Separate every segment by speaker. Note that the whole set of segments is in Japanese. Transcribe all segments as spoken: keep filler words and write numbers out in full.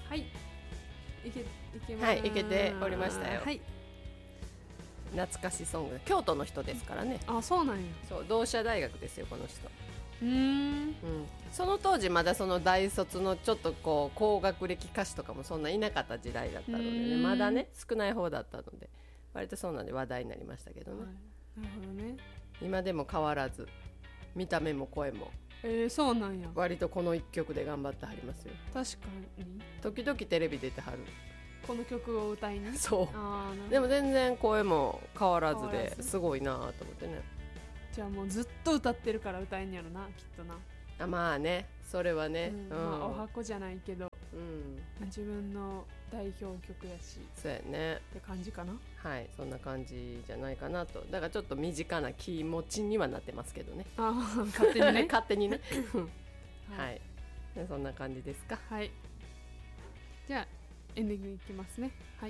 Speaker 1: はい、いけ、いけま
Speaker 2: はい、いけておりましたよ。
Speaker 1: はい、
Speaker 2: 懐かしソング、京都の人ですからね。
Speaker 1: あ、そうなんや。
Speaker 2: そう、同志社大学ですよこの人。
Speaker 1: うーん、
Speaker 2: うん、その当時まだその大卒のちょっとこう高学歴歌手とかもそんないなかった時代だったのでね、まだね少ない方だったので割とそうなんで話題になりましたけどね、
Speaker 1: はい、なるほどね。
Speaker 2: 今でも変わらず見た目も声も
Speaker 1: えー、そうなんや。
Speaker 2: 割とこの一曲で頑張ってはりますよ。
Speaker 1: 確かに
Speaker 2: 時々テレビ出てはる。
Speaker 1: この曲を歌いに。
Speaker 2: そう
Speaker 1: あー、
Speaker 2: でも全然声も変わらず
Speaker 1: 変わらず
Speaker 2: ですごいなと思ってね。
Speaker 1: じゃあもうずっと歌ってるから歌えんやろな、きっとな。
Speaker 2: あ、まあね、それはね、
Speaker 1: うん、
Speaker 2: うん、
Speaker 1: まあ、お箱じゃないけど、
Speaker 2: うん、
Speaker 1: 自分の代表曲やし
Speaker 2: そうやね。
Speaker 1: って感じかな。
Speaker 2: はい、そんな感じじゃないかなと。だからちょっと身近な気持ちにはなってますけどね。
Speaker 1: あー、勝手にね
Speaker 2: 勝手にね
Speaker 1: は、
Speaker 2: はいい、でそんな感じですか。
Speaker 1: はい、じゃあエンディングいきますね。はい、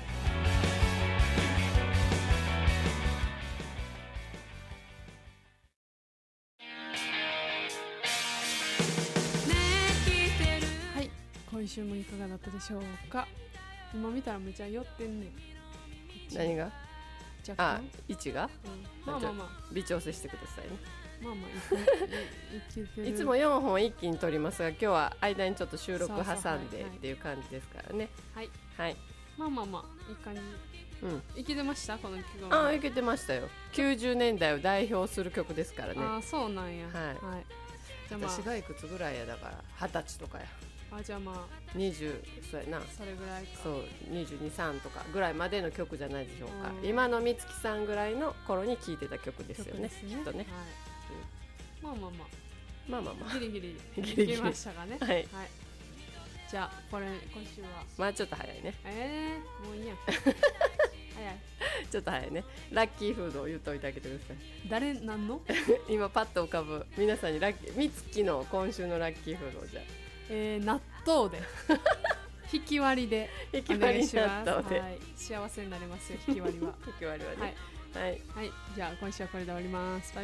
Speaker 1: はい、今週もいかがだったでしょうか。今見たらめちゃ酔ってんねん。
Speaker 2: 何が？
Speaker 1: 若
Speaker 2: あ、
Speaker 1: 干、
Speaker 2: 位置が、
Speaker 1: うん、まあまあまあ
Speaker 2: 微調整してくださいね。
Speaker 1: まあまあいけいいけてる。
Speaker 2: いつもよんほん一気に撮りますが今日は間にちょっと収録挟んで
Speaker 1: そうそうはいはい
Speaker 2: っていう感じですからね。
Speaker 1: はい
Speaker 2: はい、
Speaker 1: まあまあまあいい感じ。
Speaker 2: うん、
Speaker 1: いけてましたこの曲
Speaker 2: ああいけてましたよ。きゅうじゅうねんだいを代表する曲ですからね。
Speaker 1: ああそうなんや。
Speaker 2: はい
Speaker 1: はい、じゃあま
Speaker 2: 私がいくつぐらいやだからはたちとかや
Speaker 1: ああじゃあまあ
Speaker 2: にじゅうそうやな
Speaker 1: それぐらいか。
Speaker 2: そうにじゅうに、さんとかぐらいまでの曲じゃないでしょうか。
Speaker 1: うん
Speaker 2: 今の美月さんぐらいの頃に聴いてた曲ですよね、
Speaker 1: 曲ですね
Speaker 2: きっとね、
Speaker 1: はい、まあまあま
Speaker 2: まあまあま
Speaker 1: あギリギリ
Speaker 2: ギリギリ
Speaker 1: いけましたがね。
Speaker 2: はい
Speaker 1: はい、じゃあこれ今週は
Speaker 2: あまあちょっと早いね
Speaker 1: えー、もういいや早い。
Speaker 2: ちょっと早いね。ラッキーフードを言っといてあげてください
Speaker 1: 誰なんの
Speaker 2: 今パッと浮かぶ皆さんにラッキー美月の今週のラッキーフードをじゃあ
Speaker 1: えー、納豆で引き割りで
Speaker 2: 引き割り納
Speaker 1: お願いします。
Speaker 2: 豆で、
Speaker 1: はい、幸せになりますよ引き割りは
Speaker 2: 引き割りはね、
Speaker 1: はい、
Speaker 2: はい
Speaker 1: はい、じゃあ今週はこれで終わります。バイバイ。